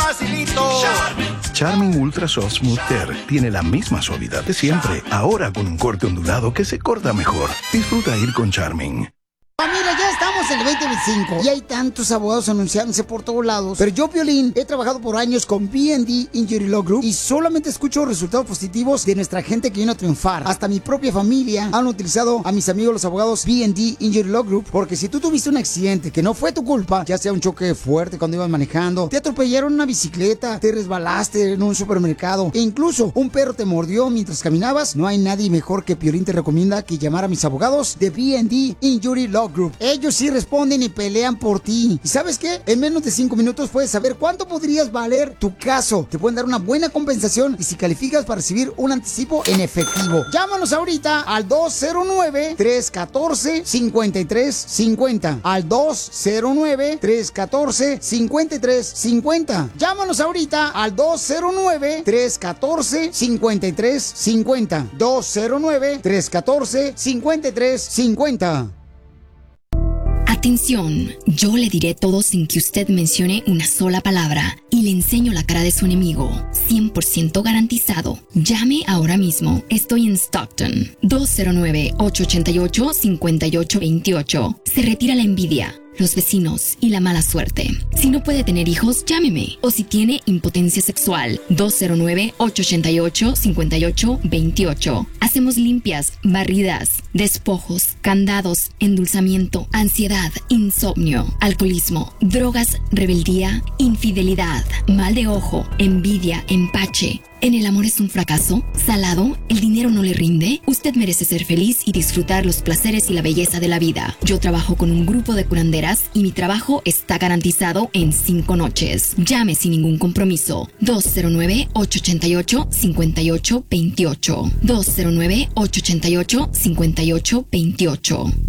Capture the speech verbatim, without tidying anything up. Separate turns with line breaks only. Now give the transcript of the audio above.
facilito.
Charmin. Charmin Ultra Soft Smooth Tear tiene la misma suavidad de siempre, ahora con un corte ondulado que se corta mejor. Disfruta ir con Charmin.
Familia, ya estamos en el veinte veinticinco y hay tantos abogados anunciándose por todos lados. Pero yo, Piolín, he trabajado por años con B and D Injury Law Group y solamente escucho resultados positivos de nuestra gente que viene a triunfar. Hasta mi propia familia han utilizado a mis amigos los abogados B and D Injury Law Group, porque si tú tuviste un accidente que no fue tu culpa, ya sea un choque fuerte cuando ibas manejando, te atropellaron una bicicleta, te resbalaste en un supermercado e incluso un perro te mordió mientras caminabas, no hay nadie mejor que Piolín te recomienda que llamar a mis abogados de B and D Injury Law Group. Ellos sí responden y pelean por ti. ¿Y sabes qué? En menos de cinco minutos puedes saber cuánto podrías valer tu caso. Te pueden dar una buena compensación y si calificas para recibir un anticipo en efectivo. Llámanos ahorita al dos cero nueve, tres uno cuatro, cinco tres cinco cero. Al dos cero nueve, tres uno cuatro, cinco tres cinco cero. Llámanos ahorita al dos cero nueve, tres uno cuatro, cinco tres cinco cero. dos cero nueve, tres uno cuatro, cinco tres cinco cero.
Atención, yo le diré todo sin que usted mencione una sola palabra y le enseño la cara de su enemigo. cien por ciento garantizado. Llame ahora mismo. Estoy en Stockton. dos cero nueve, ocho ocho ocho, cinco ocho dos ocho. Se retira la envidia, los vecinos y la mala suerte. Si no puede tener hijos, llámeme. O si tiene impotencia sexual, dos cero nueve, ocho ocho ocho, cinco ocho dos ocho. Hacemos limpias, barridas, despojos, candados, endulzamiento, ansiedad, insomnio, alcoholismo, drogas, rebeldía, infidelidad, mal de ojo, envidia, empache. ¿En el amor es un fracaso? ¿Salado? ¿El dinero no le rinde? Usted merece ser feliz y disfrutar los placeres y la belleza de la vida. Yo trabajo con un grupo de curanderas y mi trabajo está garantizado en cinco noches. Llame sin ningún compromiso. dos cero nueve, ocho ocho ocho, cinco ocho dos ocho. dos cero nueve, ocho ocho ocho, cinco ocho dos ocho.